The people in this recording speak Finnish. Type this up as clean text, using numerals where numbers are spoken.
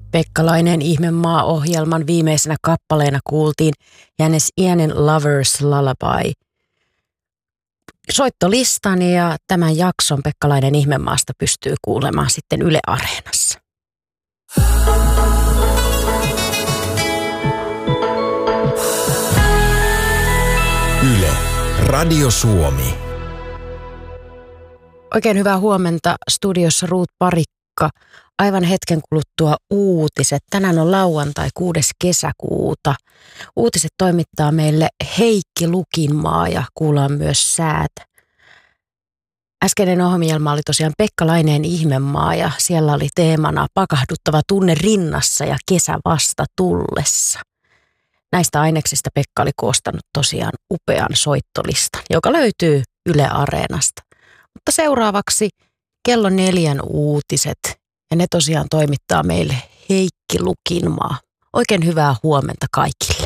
Pekkalainen ihmemaa-ohjelman viimeisenä kappaleena kuultiin Janis Ienin Lover's Lullaby. Soittolistan ja tämän jakson Pekkalainen ihmemaasta pystyy kuulemaan sitten Yle Areenassa. Yle, Radio Suomi. Oikein hyvää huomenta. Studiossa Ruut Parikka. Aivan hetken kuluttua uutiset. Tänään on lauantai 6. kesäkuuta. Uutiset toimittaa meille Heikki Lukinmaa ja kuullaan myös säätä. Äskeinen ohjelma oli tosiaan Pekkalainen ihmemaa ja siellä oli teemana pakahduttava tunne rinnassa ja kesä vasta tullessa. Näistä aineksista Pekka oli koostanut tosiaan upean soittolistan, joka löytyy Yle Areenasta. Mutta seuraavaksi kello 4 uutiset ja ne tosiaan toimittaa meille Heikki Lukinmaa. Oikein hyvää huomenta kaikille.